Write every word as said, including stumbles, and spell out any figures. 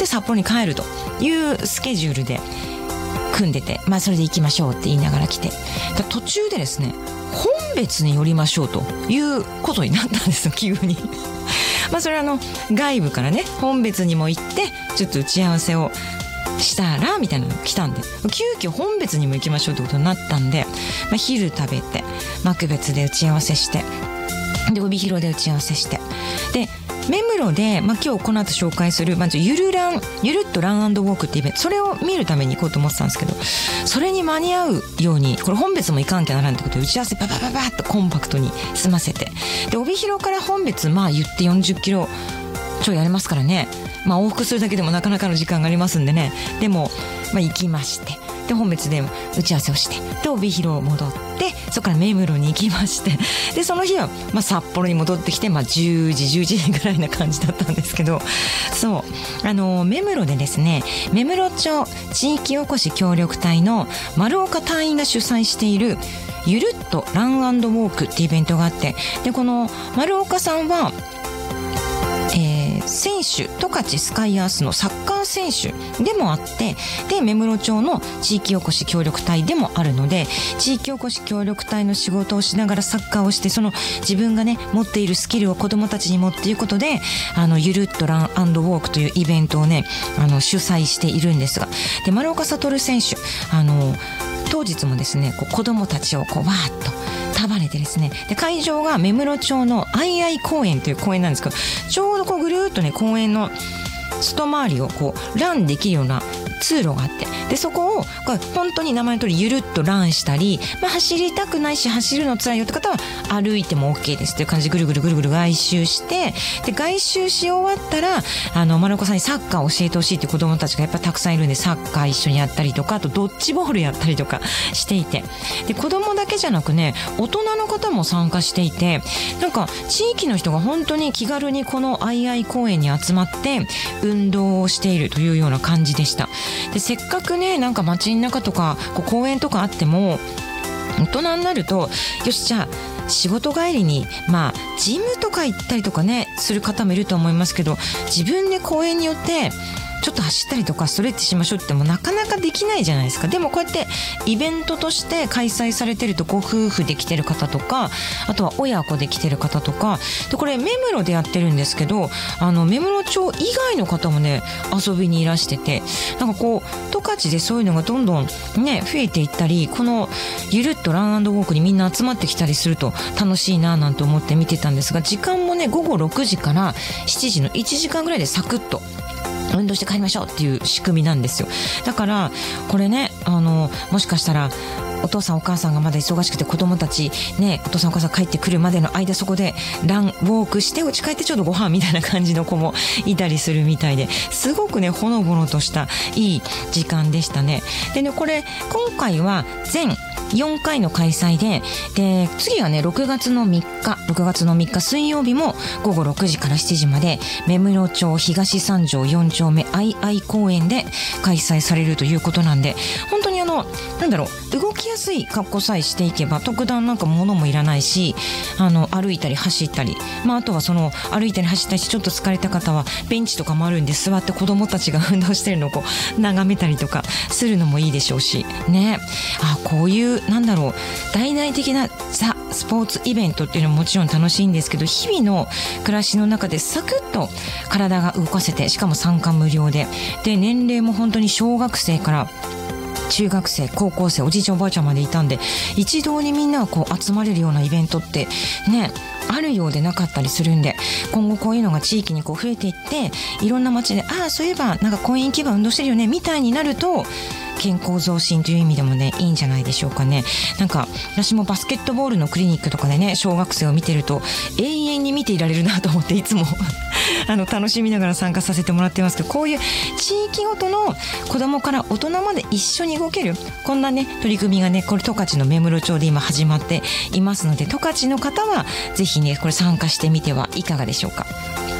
札幌に帰るというスケジュールで組んでて、まあそれで行きましょうって言いながら来て、途中でですね本別に寄りましょうということになったんですよ、急にまあそれはあの外部からね本別にも行ってちょっと打ち合わせをしたらみたいなのが来たんで、急遽本別にも行きましょうってことになったんで、まあ、昼食べて幕別で打ち合わせして、で帯広で打ち合わせして、で目黒で、まあ、今日この後紹介する、まずゆるランゆるっとラン&ウォークってイベント、それを見るために行こうと思ってたんですけど、それに間に合うようにこれ本別も行かんきゃならんってことで打ち合わせババババッとコンパクトに済ませて、で帯広から本別まあ言ってよんじゅっキロちょいありますからね、まあ往復するだけでもなかなかの時間がありますんでね、でもまあ行きまして、で本別で打ち合わせをして、で帯広戻って、そこから目黒に行きまして、でその日はまあ札幌に戻ってきて、まあじゅうじじゅういちじぐらいな感じだったんですけど、そうあの目黒でですね、目黒町地域おこし協力隊の丸岡隊員が主催しているゆるっとラン&ウォークってイベントがあって、でこの丸岡さんはえー、選手十勝スカイアースのサッカー選手でもあって、で目黒町の地域おこし協力隊でもあるので、地域おこし協力隊の仕事をしながらサッカーをして、その自分がね持っているスキルを子どもたちにもっていうことで、あのゆるっとラン&ウォークというイベントをねあの主催しているんですが、で丸岡悟選手、あの当日もですねこう子どもたちをこうわーっと束ねてですね、で会場が目黒町のあいあい公園という公園なんですけど、ちょうどこうぐるーっとね公園の外回りをこうランできるような通路があって、でそこをこれ本当に名前の通りゆるっとランしたり、まあ、走りたくないし走るの辛いよって方は歩いても OK ですという感じでぐるぐるぐるぐる外周して、で外周し終わったらあの丸岡さんにサッカーを教えてほしいっていう子どもたちがやっぱたくさんいるんで、サッカー一緒にやったりとか、あとドッジボールやったりとかしていて、で子どもだけじゃなくね大人の方も参加していて、なんか地域の人が本当に気軽にこのあいあい公園に集まって運動をしているというような感じでした。でせっかくねなんか街の中とかこう公園とかあっても、大人になるとよしじゃあ仕事帰りにまあジムとか行ったりとかねする方もいると思いますけど、自分で公園によってちょっと走ったりとかストレッチしましょうってもなかなかできないじゃないですか。でもこうやってイベントとして開催されてると、ご夫婦で来てる方とか、あとは親子で来てる方とかで、これ目黒でやってるんですけど、あの目黒町以外の方もね遊びにいらしてて、なんかこう十勝でそういうのがどんどんね増えていったり、このゆるっとラン&ウォークにみんな集まってきたりすると楽しいななんて思って見てたんですが、時間もねごごろくじからしちじのいちじかんぐらいでサクッと運動して帰りましょうっていう仕組みなんですよ。だからこれねあのもしかしたらお父さんお母さんがまだ忙しくて子供たちねお父さんお母さん帰ってくるまでの間、そこでランウォークして家帰ってちょうどご飯みたいな感じの子もいたりするみたいで、すごくねほのぼのとしたいい時間でしたね。でねこれ今回は全よんかいの開催で、で次はねろくがつのみっかろくがつのみっか水曜日もごごろくじからしちじまで目黒町東三条よん丁目あいあい公園で開催されるということなんで、本当にあのなんだろう動きやすい格好さえしていけば特段なんか物もいらないし、あの歩いたり走ったり、まああとはその歩いたり走ったりしちょっと疲れた方はベンチとかもあるんで座って子供たちが運動してるのをこう眺めたりとかするのもいいでしょうしね。あこういうなんだろう大々的なザ・スポーツイベントっていうのももちろん楽しいんですけど、日々の暮らしの中でサクッと体が動かせて、しかも参加無料で、で年齢も本当に小学生から中学生高校生おじいちゃんおばあちゃんまでいたんで、一堂にみんながこう集まれるようなイベントってねあるようでなかったりするんで、今後こういうのが地域にこう増えていって、いろんな街でああそういえばなんか公園行けば運動してるよねみたいになると健康増進という意味でもねいいんじゃないでしょうかね。なんか私もバスケットボールのクリニックとかでね小学生を見てると永遠に見ていられるなと思っていつもあの楽しみながら参加させてもらってますけど、こういう地域ごとの子どもから大人まで一緒に動けるこんなね取り組みがねこれ十勝の目室町で今始まっていますので、十勝の方はぜひねこれ参加してみてはいかがでしょうか。